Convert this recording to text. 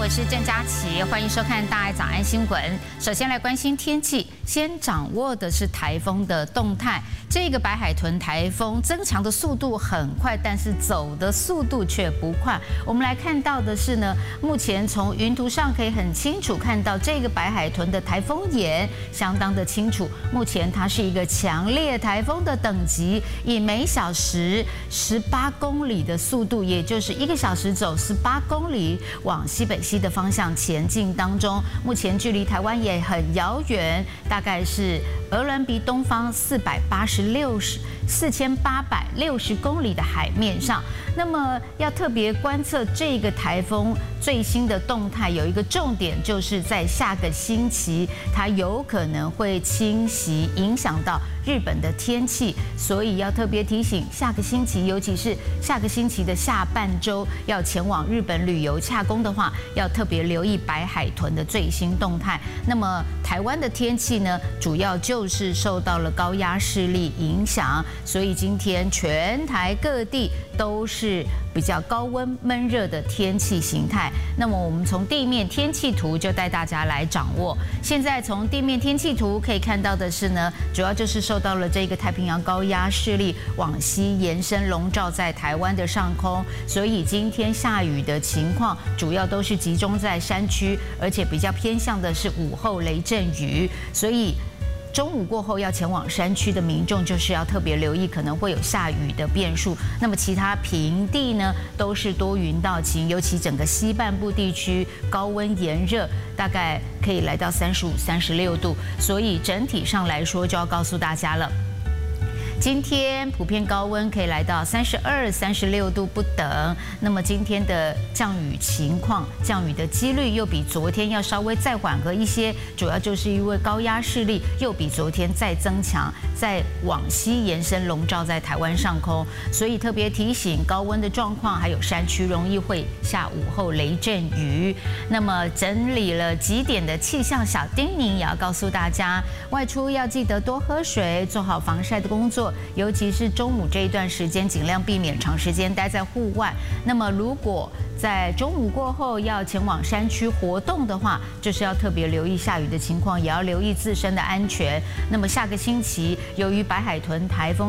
我是郑佳琪，欢迎收看《大爱早安新闻》。首先来关心天气，先掌握的是台风的动态。这个白海豚台风增强的速度很快，但是走的速度却不快。我们来看到的是呢，目前从云图上可以很清楚看到这个白海豚的台风眼相当的清楚。目前它是一个强烈台风的等级，以每小时18公里的速度，也就是1个小时走18公里往西北西的方向前进当中。目前距离台湾也很遥远，大概是鹅銮鼻东方4860公里的海面上。那么要特别观测这个台风最新的动态，有一个重点就是在下个星期，它有可能会侵袭影响到日本的天气，所以要特别提醒，下个星期，尤其是下个星期的下半周，要前往日本旅游洽公的话，要特别留意白海豚的最新动态。那么台湾的天气呢，主要就是受到了高压势力影响，所以今天全台各地都是比较高温闷热的天气形态。那么我们从地面天气图就带大家来掌握。现在从地面天气图可以看到的是呢，主要就是受到了这个太平洋高压势力往西延伸，笼罩在台湾的上空，所以今天下雨的情况主要都是集中在山区，而且比较偏向的是午后雷阵雨，所以中午过后要前往山区的民众，就是要特别留意可能会有下雨的变数。那么其他平地呢，都是多云到晴，尤其整个西半部地区高温炎热，大概可以来到35、36度。所以整体上来说，就要告诉大家了。今天普遍高温可以来到32、36度不等。那么今天的降雨情况、降雨的几率又比昨天要稍微再缓和一些，主要就是因为高压势力又比昨天再增强，再往西延伸，笼罩在台湾上空。所以特别提醒高温的状况，还有山区容易会下午后雷阵雨。那么整理了几点的气象小叮咛，也要告诉大家，外出要记得多喝水，做好防晒的工作。尤其是中午这一段时间，尽量避免长时间待在户外。那么，如果在中午过后要前往山区活动的话，就是要特别留意下雨的情况，也要留意自身的安全。那么，下个星期由于白海豚台风